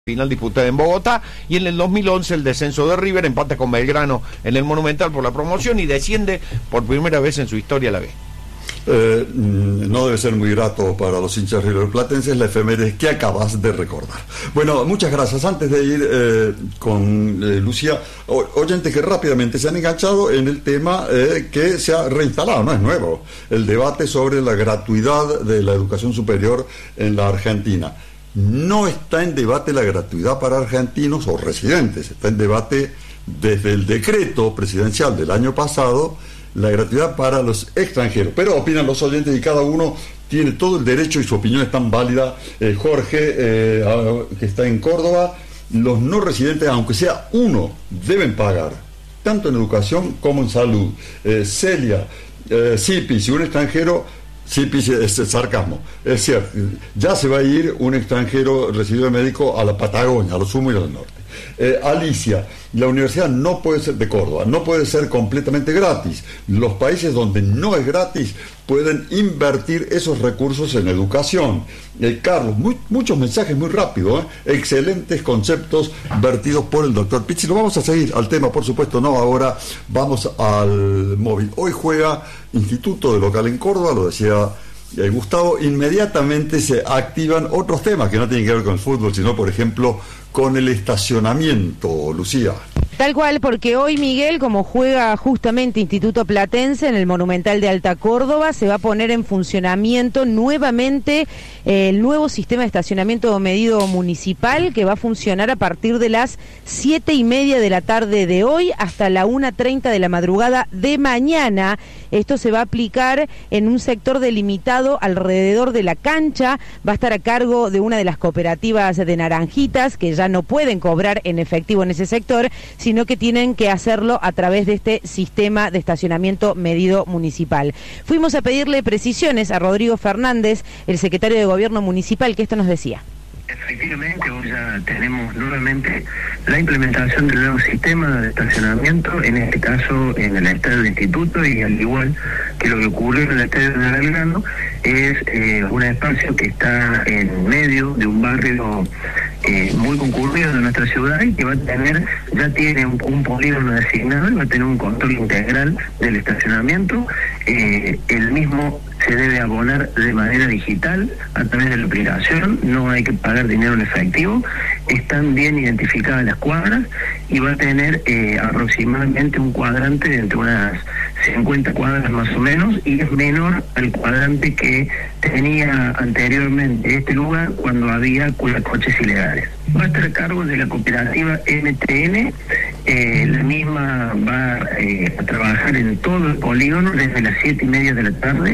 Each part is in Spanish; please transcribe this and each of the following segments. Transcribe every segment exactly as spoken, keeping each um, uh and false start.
Final disputada en Bogotá, y en el dos mil once el descenso de River, empata con Belgrano en el Monumental por la promoción y desciende por primera vez en su historia a la B. Eh, no debe ser muy grato para los hinchas riverplatenses la efeméride que acabas de recordar. Bueno, muchas gracias. Antes de ir eh, con eh, Lucía, o, oyentes que rápidamente se han enganchado en el tema eh, que se ha reinstalado, no es nuevo, el debate sobre la gratuidad de la educación superior en la Argentina. No está en debate la gratuidad para argentinos o residentes, está en debate desde el decreto presidencial del año pasado la gratuidad para los extranjeros. Pero opinan los oyentes y cada uno tiene todo el derecho y su opinión es tan válida. Eh, Jorge, eh, que está en Córdoba, los no residentes, aunque sea uno, deben pagar, tanto en educación como en salud. Eh, Celia, eh, Sipi, si un extranjero... Sí, es sarcasmo, es cierto, ya se va a ir un extranjero residuo médico a la Patagonia, a lo sumo y al norte. Eh, Alicia, la universidad no puede ser de Córdoba, no puede ser completamente gratis. Los países donde no es gratis pueden invertir esos recursos en educación. Eh, Carlos, muy, muchos mensajes muy rápido, ¿eh? Excelentes conceptos vertidos por el doctor Pizzi. Lo vamos a seguir al tema, por supuesto, no ahora. Vamos al móvil. Hoy juega Instituto de Local en Córdoba, lo decía eh, Gustavo. Inmediatamente se activan otros temas que no tienen que ver con el fútbol, sino, por ejemplo, con el estacionamiento, Lucía. Tal cual, porque hoy, Miguel, como juega justamente Instituto Platense en el Monumental de Alta Córdoba, se va a poner en funcionamiento nuevamente eh, el nuevo sistema de estacionamiento medido municipal, que va a funcionar a partir de las siete y media de la tarde de hoy hasta la una treinta de la madrugada de mañana. Esto se va a aplicar en un sector delimitado alrededor de la cancha, va a estar a cargo de una de las cooperativas de Naranjitas, que ya no pueden cobrar en efectivo en ese sector, sino que tienen que hacerlo a través de este sistema de estacionamiento medido municipal. Fuimos a pedirle precisiones a Rodrigo Fernández, el secretario de Gobierno Municipal, que esto nos decía. Efectivamente, hoy ya tenemos nuevamente la implementación del nuevo sistema de estacionamiento, en este caso en el estadio del Instituto, y al igual que lo que ocurrió en el estadio de Belgrano, es eh, un espacio que está en medio de un barrio eh, muy concurrido de nuestra ciudad y que va a tener, ya tiene un, un polígono designado y va a tener un control integral del estacionamiento. Eh, el mismo se debe abonar de manera digital a través de la aplicación, no hay que pagar dinero en efectivo, están bien identificadas las cuadras y va a tener eh, aproximadamente un cuadrante de entre unas cincuenta cuadras más o menos, y es menor al cuadrante que tenía anteriormente este lugar cuando había coches ilegales. Va a estar a cargo de la cooperativa M T N, eh, la misma va eh, a trabajar en todo el polígono desde las siete y media de la tarde,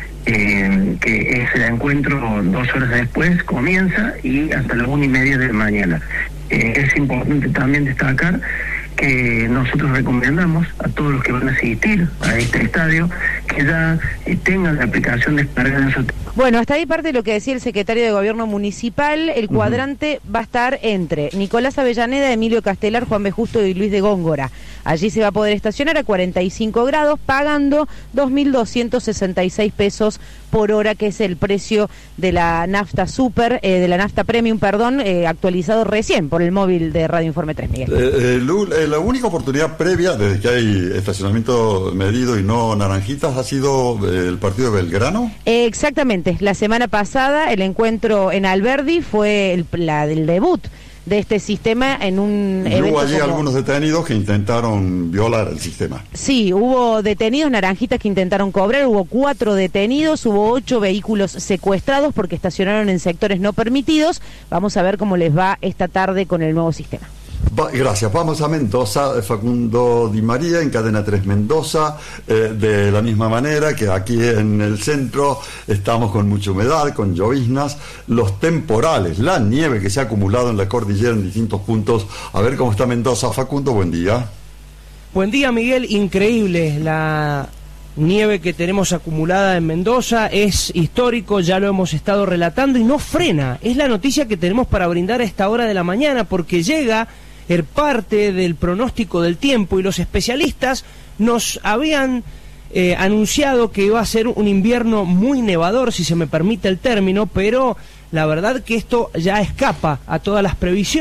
eh, que es el encuentro dos horas después, comienza, y hasta las una y media de la mañana. Eh, es importante también destacar que nosotros recomendamos a todos los que van a asistir a este estadio que ya eh, tengan la aplicación descargada en su... Bueno, hasta ahí parte de lo que decía el secretario de Gobierno Municipal. El cuadrante uh-huh. va a estar entre Nicolás Avellaneda, Emilio Castelar, Juan B. Justo y Luis de Góngora. Allí se va a poder estacionar a cuarenta y cinco grados, pagando dos mil doscientos sesenta y seis pesos por hora, que es el precio de la nafta super, eh, de la nafta premium, perdón, eh, actualizado recién por el móvil de Radio Informe tres, Miguel. Eh, eh, Lul, eh, la única oportunidad previa, desde que hay estacionamiento medido y no naranjitas, ha sido eh, el partido de Belgrano. Eh, exactamente. La semana pasada el encuentro en Alberdi fue el, la del debut de este sistema en un y evento. Hubo allí como... algunos detenidos que intentaron violar el sistema. Sí, hubo detenidos, naranjitas que intentaron cobrar, hubo cuatro detenidos, hubo ocho vehículos secuestrados porque estacionaron en sectores no permitidos. Vamos a ver cómo les va esta tarde con el nuevo sistema. Va, gracias. Vamos a Mendoza. Facundo Di María en Cadena tres Mendoza, eh, de la misma manera que aquí en el centro estamos con mucha humedad, con lloviznas, los temporales, la nieve que se ha acumulado en la cordillera en distintos puntos. A ver cómo está Mendoza. Facundo, buen día. Buen día, Miguel. Increíble la nieve que tenemos acumulada en Mendoza, es histórico, ya lo hemos estado relatando y no frena. Es la noticia que tenemos para brindar a esta hora de la mañana, porque llega el parte del pronóstico del tiempo y los especialistas nos habían eh, anunciado que iba a ser un invierno muy nevador, si se me permite el término, pero la verdad que esto ya escapa a todas las previsiones.